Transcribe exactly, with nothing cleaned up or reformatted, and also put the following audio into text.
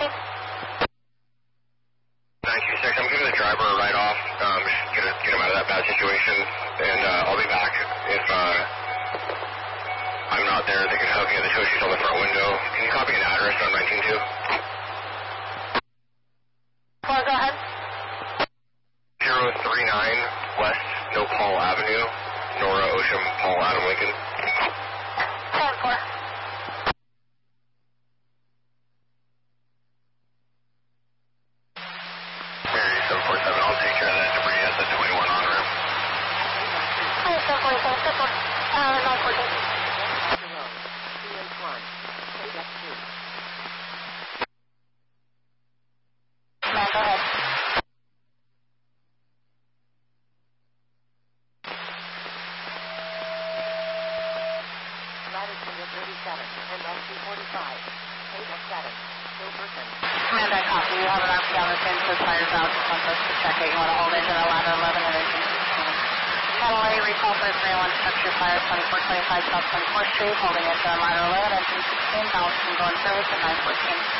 nine two six, I'm giving the driver a write-off, um, just get, a, get him out of that bad situation, and uh, I'll be back. If uh, I'm not there, they can help me get the tow sheets on the front window. Can you copy an address on nineteen two? Well, go ahead. zero three nine West Nopal Avenue, Nora Ocean, Paul Adam Lincoln. ten four. Mary seven four seven, I'll take care of that debris at the twenty-one on ramp. Hi, seven four seven, seven four. Uh, nine fourteen. Man, go ahead. thirty-seven, and S C forty-five, eight oh seven, Silverton. Command, I copy. You have an R P on the same so fires out. Just want us to check it. You want to hold engine at ladder eleven and engine sixteen. Channel A, recall for three oh one, structure fire, twenty-four twenty-five South twenty-fourth Street, holding engine at ladder eleven, engine sixteen, balancing going service at nine fourteen.